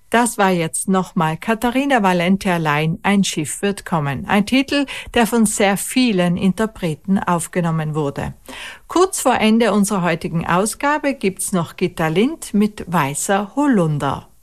Das war jetzt nochmal Katharina Valente allein, Ein Schiff wird kommen. Ein Titel, der von sehr vielen Interpreten aufgenommen wurde. Kurz vor Ende unserer heutigen Ausgabe gibt's noch Gitta Lind mit Weißer Holunder.